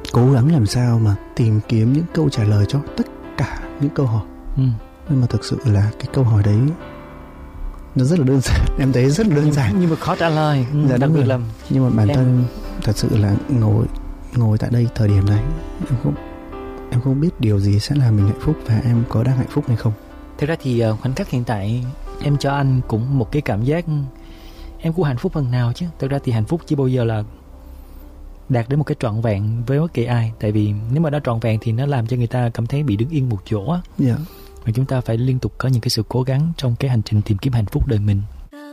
cố gắng làm sao mà tìm kiếm những câu trả lời cho tất cả những câu hỏi. Nhưng mà thực sự là cái câu hỏi đấy nó rất là đơn giản, em thấy rất là đơn giản nhưng mà khó trả lời. Dạ, đặc biệt là nhưng mà bản thân thật sự là ngồi tại đây thời điểm này, em không biết điều gì sẽ làm mình hạnh phúc và em có đang hạnh phúc hay không. Thực ra thì khoảnh khắc hiện tại em cho anh cũng một cái cảm giác em cũng hạnh phúc phần nào chứ. Thực ra thì hạnh phúc chỉ bao giờ là đạt đến một cái trọn vẹn với bất kỳ ai. Tại vì nếu mà đã trọn vẹn thì nó làm cho người ta cảm thấy bị đứng yên một chỗ á. Dạ. Và chúng ta phải liên tục có những cái sự cố gắng trong cái hành trình tìm kiếm hạnh phúc đời mình.